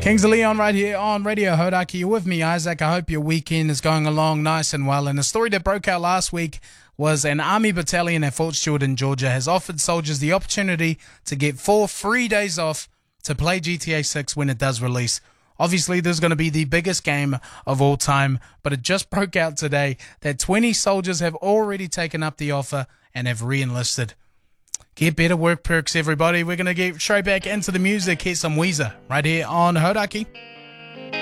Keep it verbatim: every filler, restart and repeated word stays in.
Kings of Leon right here on Radio Hodaki. You're with me, Isaac. I hope your weekend is going along nice and well. And the story that broke out last week was an Army battalion at Fort Stewart in Georgia has offered soldiers the opportunity to get four free days off to play G T A six when it does release. Obviously, this is going to be the biggest game of all time, but it just broke out today that twenty soldiers have already taken up the offer and have re-enlisted. Get better work perks, everybody. We're going to get straight back into the music. Here's some Weezer right here on Hodaki.